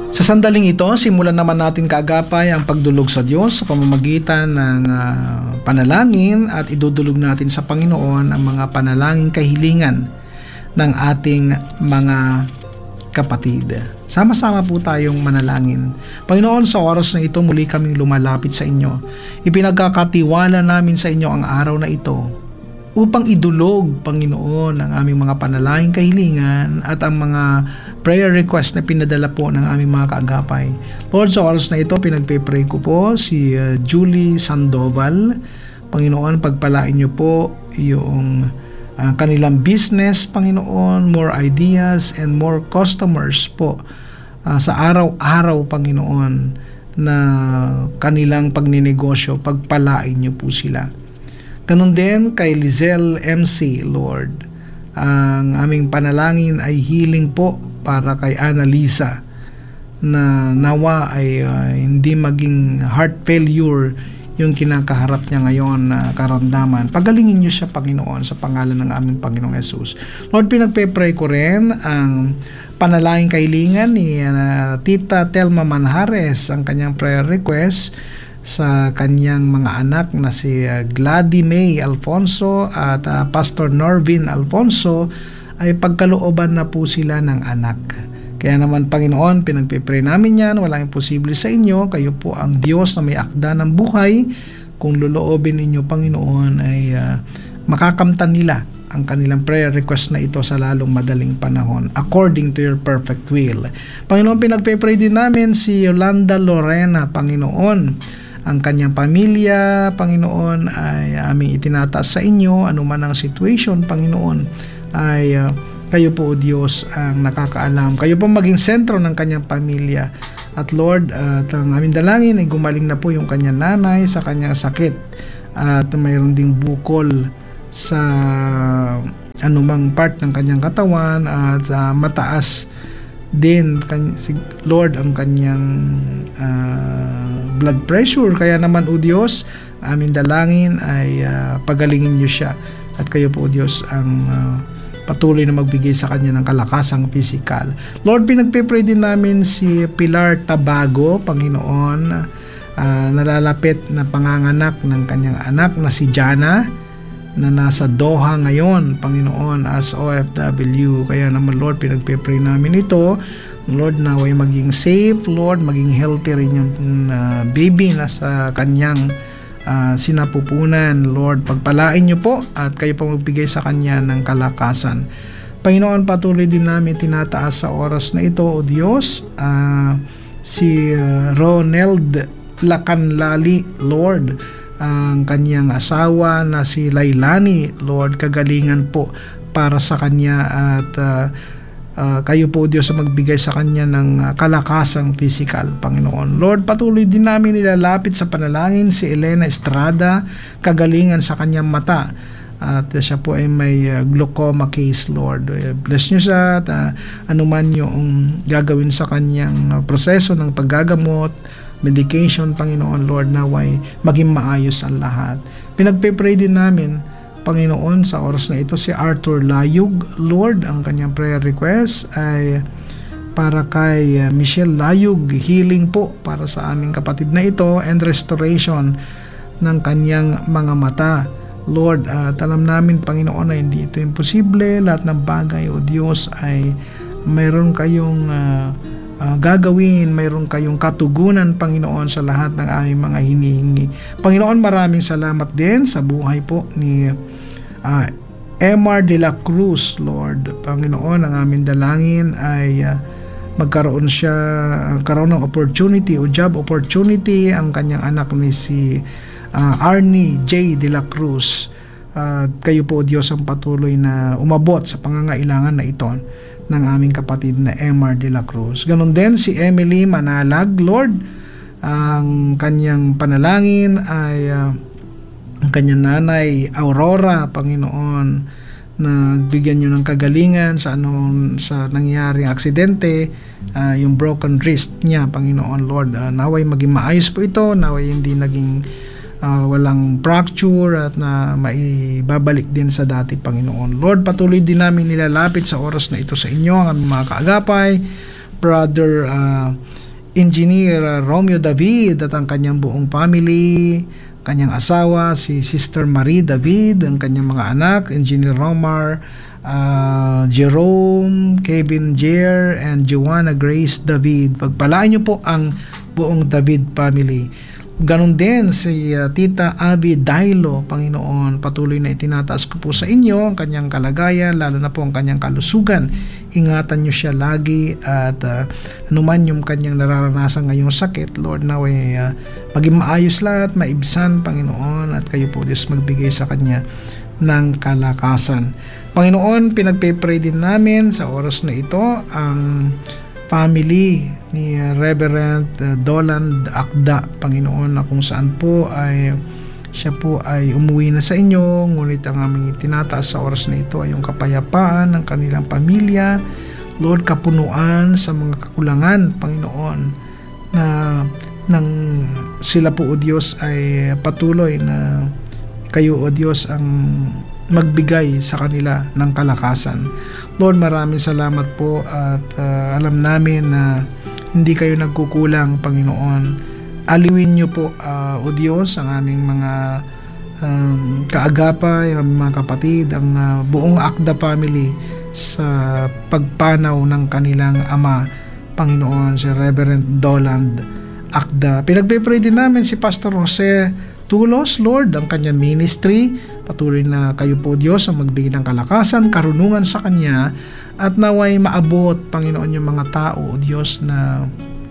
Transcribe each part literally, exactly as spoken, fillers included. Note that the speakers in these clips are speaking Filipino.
Sa sandaling ito, simulan naman natin kaagapay ang pagdulog sa Diyos sa pamamagitan ng uh, panalangin at idudulog natin sa Panginoon ang mga panalangin kahilingan ng ating mga kapatid. Sama-sama po tayong manalangin. Panginoon, sa oras na ito muli kaming lumalapit sa inyo. Ipinagkakatiwala namin sa inyo ang araw na ito upang idulog, Panginoon, ang aming mga panalangin kahilingan at ang mga prayer request na pinadala po ng aming mga kaagapay. Lord, sa oras na ito, pinagpe-pray ko po si uh, Julie Sandoval. Panginoon, pagpalain niyo po yung uh, kanilang business, Panginoon, more ideas and more customers po uh, sa araw-araw, Panginoon, na kanilang pagninegosyo, pagpalain niyo po sila. Ganon din kay Lizelle M C, Lord. Ang aming panalangin ay healing po para kay Annalisa na nawa ay uh, hindi maging heart failure yung kinakaharap niya ngayon na uh, karamdaman. Pagalingin niyo siya, Panginoon, sa pangalan ng aming Panginoong Yesus. Lord, pinagpe-pray ko rin ang panalangin kahilingan ni uh, Tita Telma Manjares, ang kanyang prayer request sa kanyang mga anak na si uh, Gladys May Alfonso at uh, Pastor Norvin Alfonso ay pagkalooban na po sila ng anak. Kaya naman, Panginoon, pinagpipray namin yan, walang imposible sa inyo. Kayo po ang Diyos na may akda ng buhay. Kung loloobin ninyo, Panginoon, ay uh, makakamtan nila ang kanilang prayer request na ito sa lalong madaling panahon according to your perfect will. Panginoon, pinagpipray din namin si Yolanda Lorena, Panginoon. Ang kanyang pamilya, Panginoon, ay aming itinataas sa inyo. Anuman ang situation, Panginoon, ay uh, kayo po, O Diyos, ang nakakaalam. Kayo po maging sentro ng kanyang pamilya. At Lord, uh, at ang aming dalangin ay gumaling na po yung kanyang nanay sa kanyang sakit. At mayroon ding bukol sa anumang part ng kanyang katawan at uh, mataas din, Lord, ang kanyang uh, blood pressure. Kaya naman, O Diyos, aming dalangin ay uh, pagalingin niyo siya. At kayo po, O Diyos, ang uh, patuloy na magbigay sa kanya ng kalakasang pisikal. Lord, pinagpipray din namin si Pilar Tabago, Panginoon, uh, nalalapit na panganganak ng kanyang anak na si Jana, na nasa Doha ngayon, Panginoon, as O F W. Kaya naman, Lord, pinagpipray namin ito. Lord, naway maging safe, Lord, maging healthy rin yung uh, baby na sa kanyang uh, sinapupunan. Lord, pagpalain niyo po at kayo po magbigay sa kanya ng kalakasan. Panginoon, patuloy din namin tinataas sa oras na ito, O Diyos, uh, si uh, Ronald Lacanlali, Lord, ang kanyang asawa na si Lailani, Lord, kagalingan po para sa kanya at uh, uh, kayo po, Diyos, ang magbigay sa kanya ng uh, kalakasang physical, Panginoon. Lord, patuloy din namin nilalapit sa panalangin si Elena Estrada, kagalingan sa kanyang mata. At uh, siya po ay may uh, glaucoma case, Lord. Uh, bless niyo siya at uh, anuman yung gagawin sa kanyang uh, proseso ng paggagamot, medication, Panginoon, Lord, naway maging maayos ang lahat. Pinagpe-pray din namin, Panginoon, sa oras na ito si Arthur Layug, Lord, ang kanyang prayer request ay para kay Michelle Layug, healing po para sa aming kapatid na ito and restoration ng kanyang mga mata. Lord, at uh, alam namin, Panginoon, na hindi ito imposible. Lahat ng bagay, O Diyos, ay mayroon kayong uh, Uh, gagawin, mayroon kayong katugunan, Panginoon, sa lahat ng aming mga hinihingi. Panginoon, maraming salamat din sa buhay po ni uh, M R de la Cruz, Lord. Panginoon, ang aming dalangin ay uh, magkaroon siya, magkaroon ng opportunity o job opportunity ang kanyang anak ni si uh, Arnie J. de la Cruz. Uh, kayo po, Diyos, ang patuloy na umabot sa pangangailangan na ito ng aming kapatid na M R de la Cruz. Ganon din si Emily Manalag, Lord, ang kanyang panalangin ay uh, ang kanyang nanay Aurora, Panginoon, na bigyan niyo ng kagalingan sa anong sa nangyaring aksidente, uh, yung broken wrist niya, Panginoon, Lord. Uh, naway maging maayos po ito, naway hindi naging uh, walang fracture at na maibabalik din sa dati, Panginoon. Lord, patuloy din namin nilalapit sa oras na ito sa inyo ang aming mga kaagapay, Brother uh, Engineer uh, Romeo David at ang kanyang buong family, kanyang asawa, si Sister Marie David, ang kanyang mga anak, Engineer Romar, uh, Jerome, Kevin Jer, and Joanna Grace David. Pagpalaan niyo po ang buong David family. Ganon din si uh, Tita Abby Dailo, Panginoon, patuloy na itinataas ko po sa inyo ang kanyang kalagayan, lalo na po ang kanyang kalusugan. Ingatan niyo siya lagi at uh, anuman yung kanyang nararanasan ngayong sakit, Lord, naway uh, maging maayos lahat, maibsan, Panginoon, at kayo po Diyos magbigay sa kanya ng kalakasan. Panginoon, pinagpe-pray din namin sa oras na ito ang family ni uh, Reverend uh, Dolan Akda, Panginoon, na kung saan po ay siya po ay umuwi na sa inyo, ngunit ang aming tinataas sa oras na ito ay yung kapayapaan ng kanilang pamilya, Lord, kapunuan sa mga kakulangan, Panginoon, na nang sila po, O Diyos, ay patuloy na kayo, O Diyos, ang magbigay sa kanila ng kalakasan. Lord, maraming salamat po at uh, alam namin na hindi kayo nagkukulang, Panginoon. Aliwin niyo po, uh, O Diyos, ang aming mga um, kaagapay, ang mga kapatid, ang uh, buong Akda family sa pagpanaw ng kanilang ama, Panginoon, si Reverend Doland Akda. Pinagpe-pray din namin si Pastor Jose Tulos, Lord, ang kanyang ministry. Patuloy na kayo po, Diyos, ang magbigay ng kalakasan, karunungan sa kanya, at naway maabot, Panginoon, yung mga tao, Diyos, na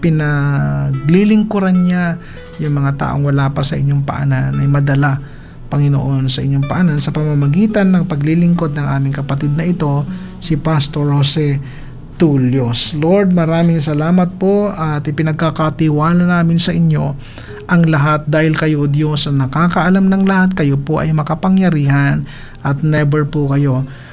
pinaglilingkuran niya, yung mga taong wala pa sa inyong paanan, ay madala, Panginoon, sa inyong paanan sa pamamagitan ng paglilingkod ng aming kapatid na ito, si Pastor Jose Tulos. Lord, maraming salamat po at ipinagkakatiwala namin sa inyo ang lahat dahil kayo, Diyos, ang nakakaalam ng lahat. Kayo po ay makapangyarihan at never po kayo